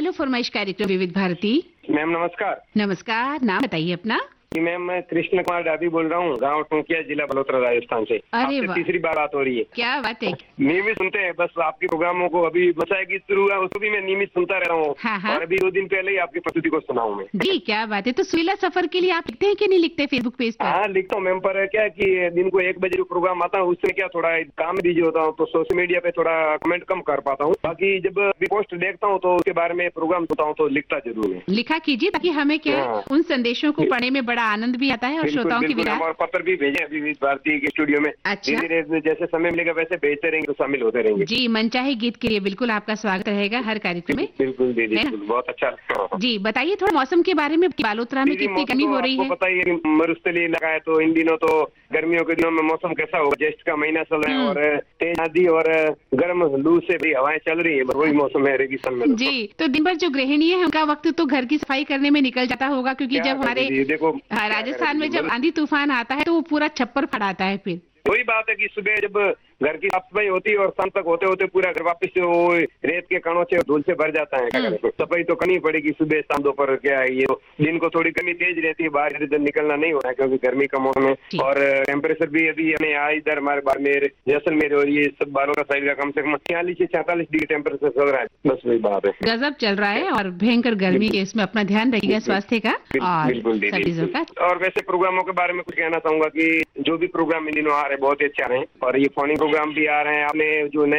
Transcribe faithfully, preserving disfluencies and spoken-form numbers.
Hello फरमाइश कार्यक्रम विविध भारती। मैम नमस्कार। नमस्कार, नाम बताइए अपना। जी मैम, मैं कृष्ण कुमार डाबी बोल रहा हूँ, गांव टोंकिया, जिला बलोत्रा, राजस्थान से। अरे आपसे वाह, तीसरी बार बात हो रही है। क्या बात है। नियमित सुनते हैं, बस आपके प्रोग्रामों को। अभी बचाए गीत शुरू हुआ, उसको भी मैं नियमित सुनता रह रहा हूँ। हाँ, हाँ। और अभी दो दिन पहले ही आपकी प्रस्तुति को सुना हूँ मैं। जी क्या बात है। तो सुरीला सफर के लिए आप लिखते हैं कि नहीं लिखते फेसबुक पेज पर? हाँ लिखता हूँ मैम, पर क्या है कि दिन को एक बजे जो प्रोग्राम आता है उसमें क्या थोड़ा काम बिजी होता हूँ, तो सोशल मीडिया पे थोड़ा कमेंट कम कर पाता हूँ। बाकी जब पोस्ट देखता हूँ तो उसके बारे में प्रोग्राम सुनता हूँ तो लिखता जरूर है। लिखा कीजिए ताकि हमें क्या है, उन संदेशों को पढ़ने में बड़ा आनंद भी आता है और श्रोताओं की विराट। और पत्र भी भेजे अभी विविध भारती के स्टूडियो में। अच्छा, धीरे धीरे जैसे समय मिलेगा वैसे भेजते रहेंगे तो शामिल होते रहेंगे। जी, मनचाहे गीत के लिए बिल्कुल आपका स्वागत रहेगा हर कार्यक्रम में। बिल्कुल दीदी, बिल्कुल, बहुत अच्छा। जी बताइए थोड़ा मौसम के बारे में, बालोतरा में कितनी गर्मी हो रही है? आपको पता ही है, मरुस्थली इलाका है, तो इन दिनों तो गर्मियों के दिनों में मौसम कैसा होगा। ज्येष्ठ का महीना चल रहा है और तेज आंधी और गर्म लू से भी हवाएं चल रही है। वही मौसम है रेगिस्तान में। जी, तो दिन भर जो गृहिणी है उनका वक्त तो घर की सफाई करने में निकल जाता होगा, क्योंकि जब हमारे देखो राजस्थान में जब आंधी तूफान आता है तो वो पूरा छप्पर फटाता है। फिर वही बात है कि सुबह जब घर की साफ सफाई होती है और शाम तक होते होते पूरा घर वापस से वो रेत के कणों से धूल से भर जाता है। क्या करें, तो सफाई तो करनी पड़ेगी सुबह शाम दोपहर। क्या है ये दिन को थोड़ी गर्मी तेज रहती है, बाहर इधर निकलना नहीं हो रहा है क्योंकि गर्मी का मौसम है। और टेम्परेचर भी अभी हमें यहाँ इधर हमारे बाड़मेर, जैसलमेर और ये सब बालों का साइड का कम से कम छियालीस से सैंतालीस डिग्री टेम्परेचर चल रहा है। बस वही बात है, गजब चल रहा है और भयंकर गर्मी के इसमें अपना ध्यान रखिएगा स्वास्थ्य का और बिल्कुल सब चीजों का। और वैसे प्रोग्रामों के बारे में कुछ कहना चाहूंगा कि जो भी प्रोग्राम इन दिनों आ रहे हैं बहुत ही अच्छे आ रहे हैं और ये फोनिंग प्रोग्राम भी आ रहे हैं। आपने जो नए